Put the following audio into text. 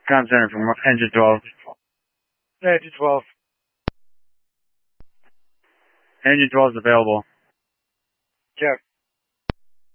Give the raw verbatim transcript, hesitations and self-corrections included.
Comm center from engine twelve. Engine twelve. Engine twelve is available. Check.